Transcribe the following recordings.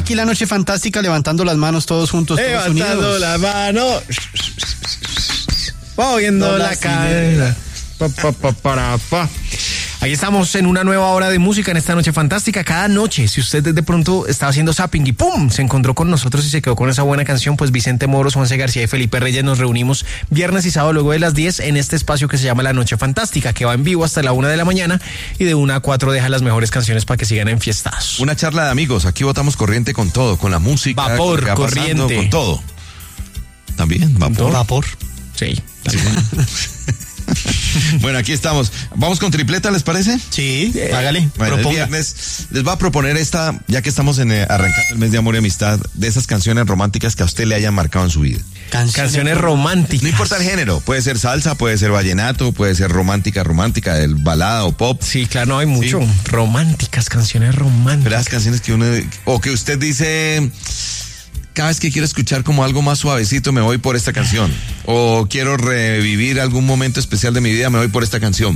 Aquí la noche fantástica, levantando las manos todos juntos, todos unidos. Levantando la mano, moviendo la cadera. Aquí estamos en una nueva hora de música en esta noche fantástica. Cada noche, si usted de pronto estaba haciendo zapping y ¡pum!, se encontró con nosotros y se quedó con esa buena canción, pues Vicente Moros, Juanse García y Felipe Reyes nos reunimos viernes y sábado luego de las 10 en este espacio que se llama La Noche Fantástica, que va en vivo hasta la 1 de la mañana y de 1 a 4 deja las mejores canciones para que sigan enfiestados. Una charla de amigos, aquí botamos corriente con todo, con la música, vapor, con corriente, con todo. También, vapor. Vapor. Sí. Bueno, aquí estamos. Vamos con tripleta, ¿les parece? Sí, hágale. Bueno, el viernes les voy a proponer esta, ya que estamos arrancando el mes de amor y amistad, de esas canciones románticas que a usted le hayan marcado en su vida. Canciones románticas. No importa el género, puede ser salsa, puede ser vallenato, puede ser romántica, el balada o pop. Sí, claro, no hay mucho. Sí. Románticas, canciones románticas. Pero las canciones que uno, o que usted dice, cada vez que quiero escuchar como algo más suavecito me voy por esta canción, o quiero revivir algún momento especial de mi vida, me voy por esta canción.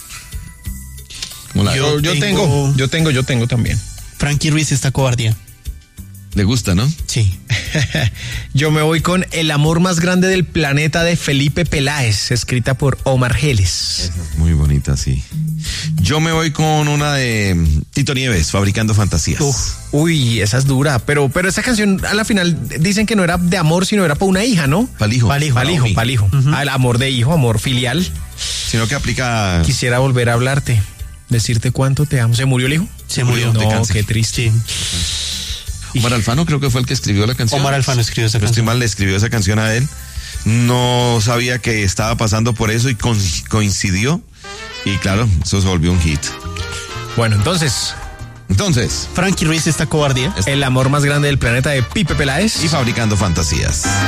Yo tengo también. Frankie Ruiz, Esta cobardía. ¿Le gusta, no? Sí. Yo me voy con El amor más grande del planeta de Felipe Peláez, escrita por Omar Geles. Esa es muy bonita, sí. Yo me voy con una de Tito Nieves, Fabricando Fantasías. Uy, esa es dura, pero esa canción a la final dicen que no era de amor, sino era para una hija, ¿no? Pa'l hijo. Uh-huh. El amor de hijo, amor filial. Sino que aplica... Quisiera volver a hablarte, decirte cuánto te amo. ¿Se murió el hijo? Se murió. No, qué triste. Sí. Omar Alfano creo que fue el que escribió la canción. Omar Alfano escribió esa canción. Estoy mal, le escribió esa canción a él. No sabía que estaba pasando por eso y coincidió. Y claro, eso se volvió un hit. Bueno, entonces, Frankie Ruiz, Esta cobardía. El amor más grande del planeta de Pipe Peláez. Y Fabricando Fantasías.